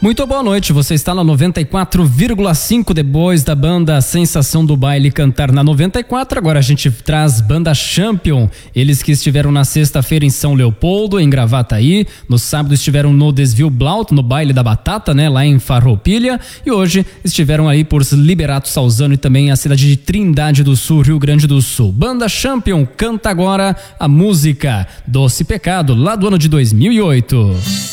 Muito boa noite, você está na 94,5 depois da banda Sensação do Baile cantar na 94. Agora a gente traz banda Champion, eles que estiveram na sexta-feira em São Leopoldo, em Gravataí, no sábado estiveram no Desvio Blaut, no Baile da Batata, né, lá em Farroupilha, e hoje estiveram aí por Liberato Salzano e também a cidade de Trindade do Sul, Rio Grande do Sul. Banda Champion canta agora a música Doce Pecado, lá do ano de 2008.